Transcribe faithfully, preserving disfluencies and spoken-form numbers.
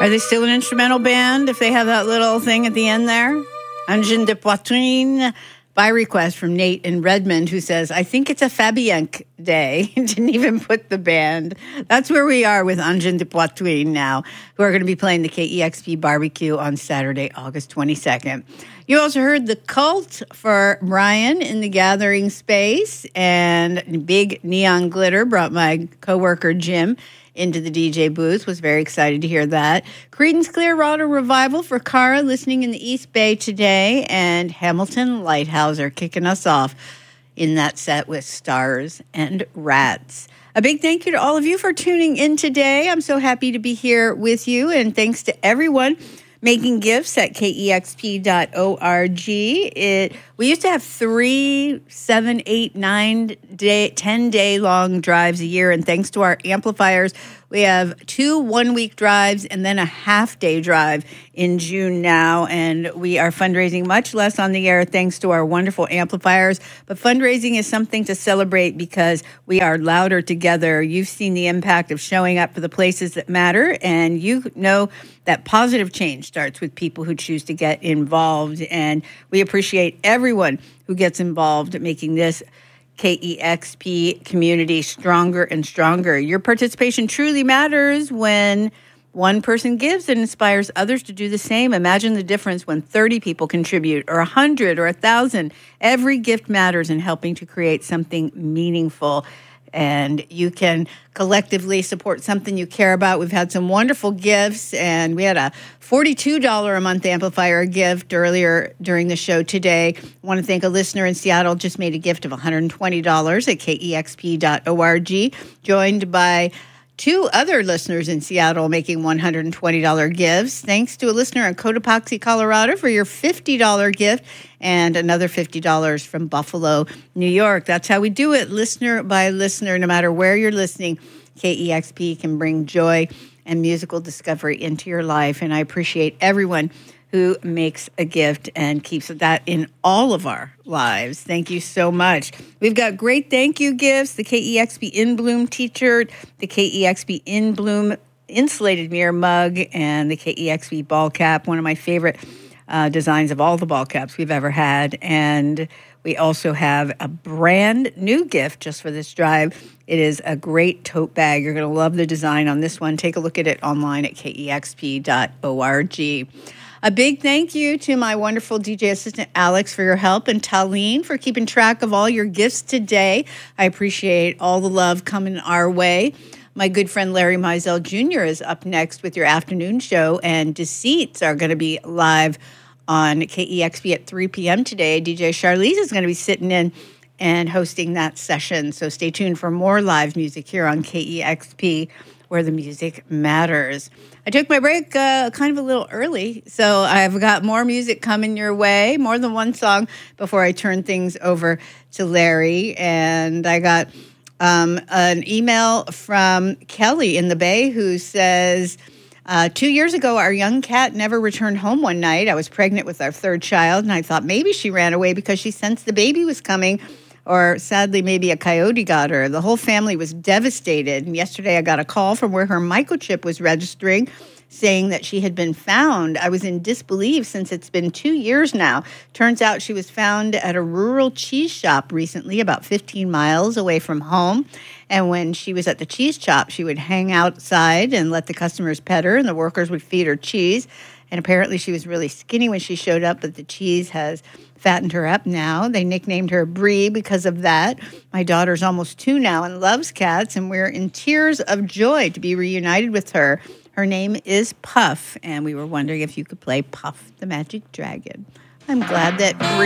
Are they still an instrumental band if they have that little thing at the end there? Engine de Poitrine, by request from Nate in Redmond, who says, I think it's a Fabienque day. Didn't even put the band. That's where we are with Engine de Poitrine now, who are going to be playing the K E X P barbecue on Saturday, August twenty-second. You also heard The Cult for Brian in the Gathering Space, and Big Neon Glitter brought my coworker Jim into the D J booth. Was very excited to hear that. Creedence Clearwater Revival for Cara listening in the East Bay today, and Hamilton Lighthouse are kicking us off in that set with Stars and Rats. A big thank you to all of you for tuning in today. I'm so happy to be here with you, and thanks to everyone making gifts at K E X P dot org. It, we used to have three, seven, eight, nine, day, ten-day long drives a year, and thanks to our amplifiers, we have two one-week drives and then a half-day drive in June now, and we are fundraising much less on the air thanks to our wonderful amplifiers. But fundraising is something to celebrate because we are louder together. You've seen the impact of showing up for the places that matter, and you know that positive change starts with people who choose to get involved, and we appreciate everyone who gets involved making this K E X P community stronger and stronger. Your participation truly matters. When one person gives, it inspires others to do the same. Imagine the difference when thirty people contribute, or one hundred, or one thousand. Every gift matters in helping to create something meaningful. And you can collectively support something you care about. We've had some wonderful gifts, and we had a forty-two dollars a month amplifier gift earlier during the show today. I want to thank a listener in Seattle, just made a gift of one hundred twenty dollars at K E X P dot org, joined by two other listeners in Seattle making one hundred twenty dollars gifts. Thanks to a listener in Cotopaxi, Colorado for your fifty dollars gift, and another fifty dollars from Buffalo, New York. That's how we do it, listener by listener. No matter where you're listening, K E X P can bring joy and musical discovery into your life. And I appreciate everyone who makes a gift and keeps that in all of our lives. Thank you so much. We've got great thank you gifts, the K E X P In Bloom t-shirt, the K E X P In Bloom insulated mirror mug, and the K E X P ball cap, one of my favorite uh, designs of all the ball caps we've ever had. And we also have a brand new gift just for this drive. It is a great tote bag. You're going to love the design on this one. Take a look at it online at K E X P dot org. A big thank you to my wonderful D J assistant, Alex, for your help, and Talene for keeping track of all your gifts today. I appreciate all the love coming our way. My good friend Larry Mizell Junior is up next with your afternoon show, and Deceits are going to be live on K E X P at three p.m. today. D J Charlize is going to be sitting in and hosting that session, so stay tuned for more live music here on K E X P, where the music matters. I took my break uh, kind of a little early, so I've got more music coming your way, more than one song, before I turn things over to Larry. And I got um, an email from Kelly in the Bay who says, uh, two years ago, our young cat never returned home one night. I was pregnant with our third child, and I thought maybe she ran away because she sensed the baby was coming, or sadly, maybe a coyote got her. The whole family was devastated. And yesterday I got a call from where her microchip was registering, saying that she had been found. I was in disbelief since it's been two years now. Turns out she was found at a rural cheese shop recently, about fifteen miles away from home. And when she was at the cheese shop, she would hang outside and let the customers pet her, and the workers would feed her cheese. And apparently she was really skinny when she showed up, but the cheese has fattened her up now. They nicknamed her Brie because of that. My daughter's almost two now and loves cats, and we're in tears of joy to be reunited with her. Her name is Puff, and we were wondering if you could play Puff the Magic Dragon. I'm glad that Brie